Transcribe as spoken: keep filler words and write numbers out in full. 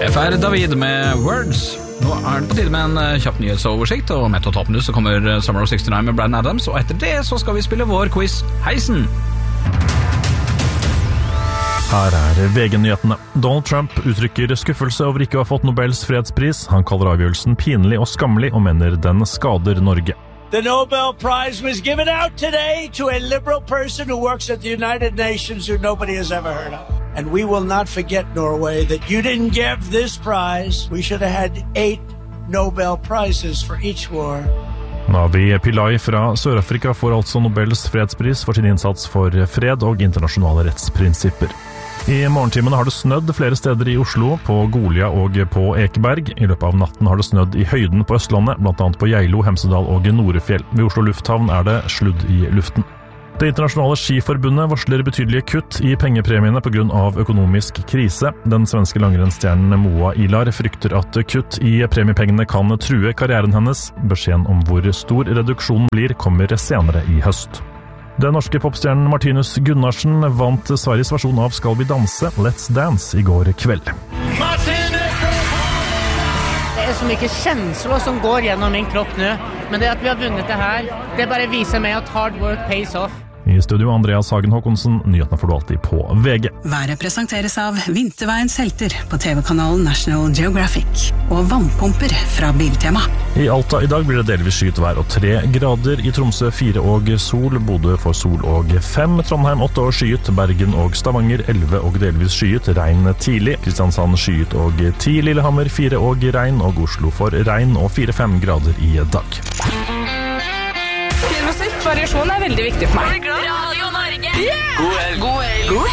Dette er David med Words. Nå er det på tide med en kjapp nyhetsoversikt, og med Topp News så kommer Summer of sekstiåtte med Bryan Adams, og etter det så skal vi spille vår quiz Heisen. Her er V G-nyhetene. Donald Trump uttrykker skuffelse over ikke å ha fått Nobels fredspris. Han kaller avgjørelsen pinlig og skammelig og mener den skader Norge. The Nobel Prize was given out today to a liberal person who works at the United Nations who nobody has ever heard of. And we will not forget, Norway, that you didn't give this prize. We should have had eight Nobel Prizes for each war. Navi Pillay fra Sør-Afrika får altså Nobels fredspris for sin innsats for fred og internasjonale rettsprinsipper. I morgentimene har det snødd flere steder i Oslo, på Golia og på Ekeberg. I løpet av natten har det snødd i høyden på Østlandet, blant annet på Geilo, Hemsedal og Norefjell. Ved Oslo lufthavn er det sludd i luften. Det internasjonale skiforbundet varsler betydelige kutt i pengepremiene på grunn av økonomisk krise. Den svenske langrennsstjernen Moa Ilar frykter at kutt i premiepengene kan true karrieren hennes. Beskjeden om hvor stor reduksjonen blir kommer senere i høst. Den norske popstjernen Martinus Gunnarsen vant Sveriges versjon av Skal vi danse, Let's Dance, i går kveld. Det er så mye kjensler som går gjennom min kropp nå, men det at vi har vunnet det her, det bare viser meg at hard work pays off. I studio Andreas Hagen Håkonsen, nyhetene får du alltid på V G. Været presenteres av Vinterveiens helter på T V-kanalen National Geographic og vannpumper fra Biltema. I Alta i dag blir det delvis skyet vær og tre grader. I Tromsø fire og sol, Bodø får sol og fem, Trondheim åtte og skyet, Bergen og Stavanger elleve og delvis skyet, regn tidlig, Kristiansand skyet og ti, Lillehammer fire og regn, og Oslo får regn og fire-fem grader i dag. Variasjon er veldig viktig for meg. Radio Norge! Yeah! God helg! God helg! God helg!